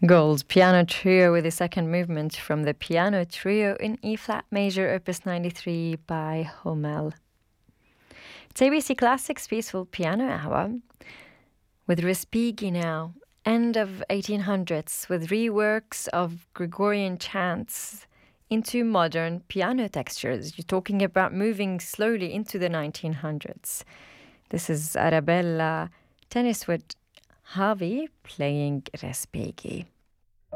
Gold Piano Trio with the second movement from the Piano Trio in E-flat major, opus 93 by Hummel. It's ABC Classics Peaceful Piano Hour with Respighi now, end of 1800s, with reworks of Gregorian chants into modern piano textures. You're talking about moving slowly into the 1900s. This is Arabella Tenniswood Harvey playing Respighi.